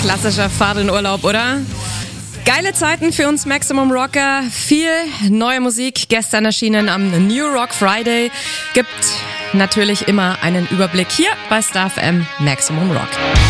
Klassischer Fahrt in Urlaub, oder? Geile Zeiten für uns Maximum Rocker. Viel neue Musik, gestern erschienen am New Rock Friday. Gibt natürlich immer einen Überblick hier bei Star FM Maximum Rock.